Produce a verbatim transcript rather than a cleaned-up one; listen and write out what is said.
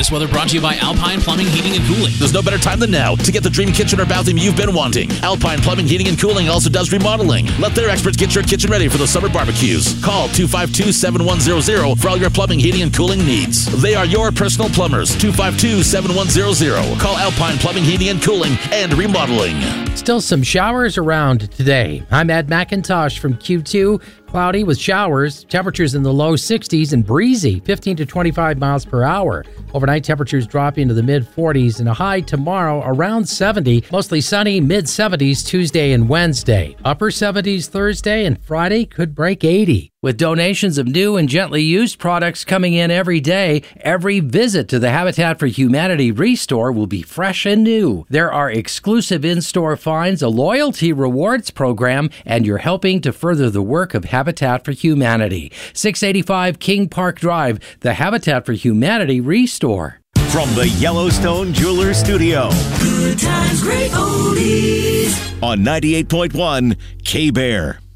This weather brought to you by Alpine Plumbing, Heating, and Cooling. There's no better time than now to get the dream kitchen or bathroom you've been wanting. Alpine Plumbing, Heating, and Cooling also does remodeling. Let their experts get your kitchen ready for the summer barbecues. Call two five two, seven one zero zero for all your plumbing, heating, and cooling needs. They are your personal plumbers. two five two, seven one zero zero. Call Alpine Plumbing, Heating, and Cooling and Remodeling. Still some showers around today. I'm Ed McIntosh from Q two. Cloudy with showers, temperatures in the low sixties and breezy, fifteen to twenty-five miles per hour. Overnight temperatures dropping into the mid forties and a high tomorrow around seventy. Mostly sunny, mid seventies Tuesday and Wednesday. Upper seventies Thursday and Friday could break eighty. With donations of new and gently used products coming in every day, every visit to the Habitat for Humanity Restore will be fresh and new. There are exclusive in-store finds, a loyalty rewards program, and you're helping to further the work of Habitat for Humanity. six eighty-five King Park Drive, the Habitat for Humanity Restore. From the Yellowstone Jewelers Studio. Good times, great oldies. On ninety-eight point one K-Bear.